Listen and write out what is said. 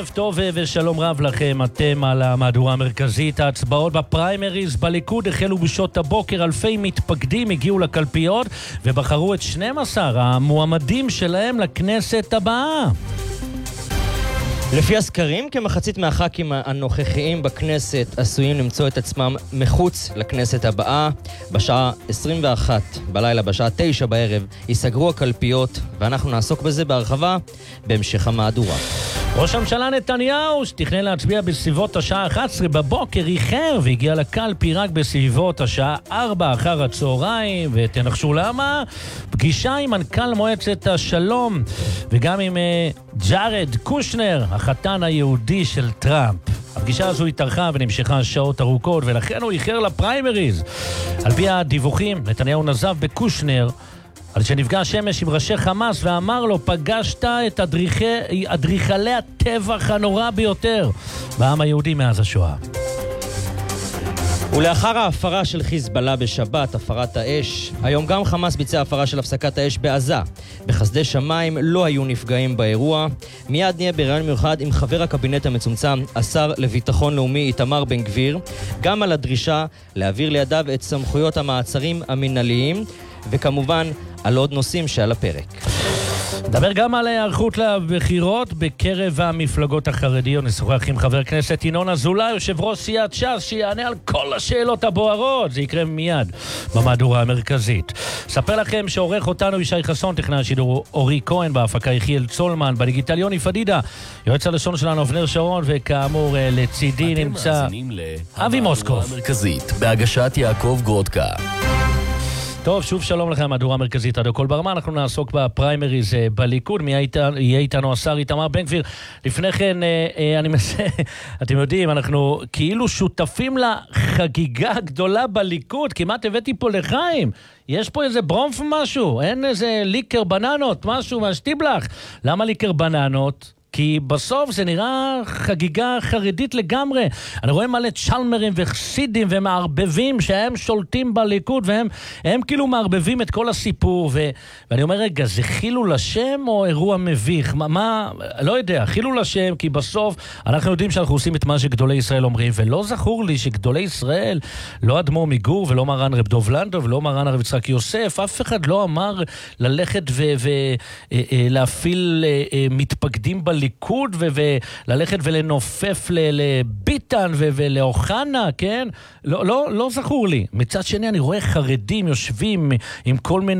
ערב טוב ושלום רב לכם, אתם על המהדורה המרכזית. ההצבעות בפריימריז בליכוד החלו בשעות הבוקר, אלפי מתפקדים הגיעו לקלפיות ובחרו את 12 המועמדים שלהם לכנסת הבאה. לפי הסקרים, כמחצית מהח"כים הנוכחיים בכנסת עשויים למצוא את עצמם מחוץ לכנסת הבאה. בשעה 21 בלילה, בשעה 9 בערב, ייסגרו הקלפיות, ואנחנו נעסוק בזה בהרחבה בהמשך המהדורה. ראש הממשלה נתניהו, שתכנן להצביע בסביבות השעה 11 בבוקר, איחר והגיע לקלפי רק בסביבות השעה 4 אחר הצהריים, ותנחשו למה? פגישה עם מנכ"ל מועצת השלום וגם עם ג'ארד קושנר, החתן היהודי של טראמפ. הפגישה הזו התארכה ונמשכה שעות ארוכות, ולכן הוא איחר לפריימריז. על פי הדיווחים, נתניהו נזף בקושנר על שנפגש אמש עם ראשי חמאס ואמר לו, פגשת את אדריכלי הטבח הנורא ביותר בעם היהודי מאז השואה. ולאחר ההפרה של חיזבאללה בשבת, הפרת האש, היום גם חמאס ביצע הפרה של הפסקת האש בעזה. בחסדי שמיים לא היו נפגעים באירוע. מיד נהיה בראיון מיוחד עם חבר הקבינט המצומצם, השר לביטחון לאומי איתמר בן גביר, גם על הדרישה להעביר לידיו את סמכויות המעצרים המנהליים, וכמובן על עוד נושאים שעל הפרק. נדבר גם על הערכות לבחירות בקרב המפלגות החרדיות. נשוחח עם חבר הכנסת ינון אזולאי, יושב ראש סיעת ש"ס, שיענה על כל השאלות הבוערות. זה יקרה מיד במהדורה המרכזית. ספר לכם שעורך אותנו ישי חסון, טכנאי השידור אורי כהן, בהפקה יחיאל צולמן, בדיגיטל יוני פדידה, יועץ הלשון שלנו אבנר שרון, וכאמור לצידי נמצא אבי מוסקוב. המרכזית בהגשת יעקב גרודקה. טוב, שוב שלום לכם, מהדורה המרכזית עד הכל ברמה. אנחנו נעסוק בפריימריז בליכוד. יהיה איתנו השר איתמר בן גביר. לפני כן, אתם יודעים, אנחנו כאילו שותפים לחגיגה הגדולה בליכוד. כמעט הבאתי פה לחיים. יש פה איזה ברומף משהו, אין איזה ליקר בננות, משהו מהשטיבלח. למה ליקר בננות? כי בסוף זה נראה חגיגה חרדית לגמרי. אני רואה מלא צ'למרים וחסידים ומערבבים שהם שולטים בליכוד, והם כאילו מערבבים את כל הסיפור, ואני אומר, רגע, זה חילול השם או אירוע מביך? לא יודע, חילול השם, כי בסוף אנחנו יודעים שאנחנו עושים את מה שגדולי ישראל אומרים, ולא זכור לי שגדולי ישראל, לא אדמו"ר מגור ולא מרן רב דוב לנדו ולא מרן הרב יצחק יוסף, אף אחד לא אמר ללכת ולהפעיל מתפקדים בליכוד, וללכת ולנופף לביטן ולאוחנה, כן? לא זכור לי. מצד שני אני רואה חרדים יושבים עם כל מיני